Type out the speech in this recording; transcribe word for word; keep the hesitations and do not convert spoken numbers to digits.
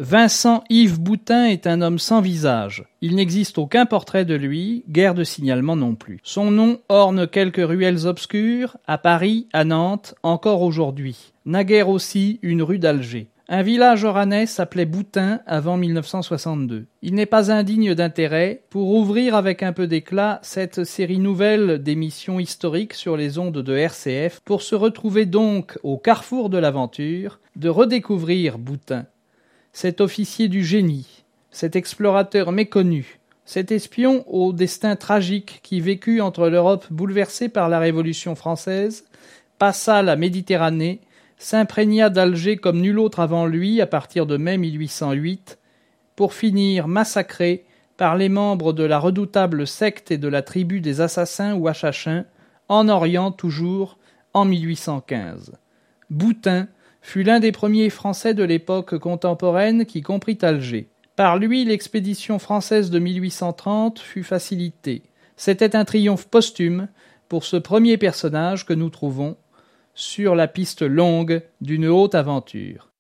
Vincent-Yves Boutin est un homme sans visage. Il n'existe aucun portrait de lui, guère de signalement non plus. Son nom orne quelques ruelles obscures, à Paris, à Nantes, encore aujourd'hui. Naguère aussi une rue d'Alger. Un village oranais s'appelait Boutin avant mille neuf cent soixante-deux. Il n'est pas indigne d'intérêt pour ouvrir avec un peu d'éclat cette série nouvelle d'émissions historiques sur les ondes de R C F pour se retrouver donc au carrefour de l'aventure, de redécouvrir Boutin. Cet officier du génie, cet explorateur méconnu, cet espion au destin tragique qui vécut entre l'Europe bouleversée par la Révolution française, passa la Méditerranée, s'imprégna d'Alger comme nul autre avant lui à partir de mai mille huit cent huit, pour finir massacré par les membres de la redoutable secte et de la tribu des assassins ou achachins, en Orient toujours, en mille huit cent quinze. Boutin fut l'un des premiers Français de l'époque contemporaine qui comprit Alger. Par lui, l'expédition française de mille huit cent trente fut facilitée. C'était un triomphe posthume pour ce premier personnage que nous trouvons sur la piste longue d'une haute aventure.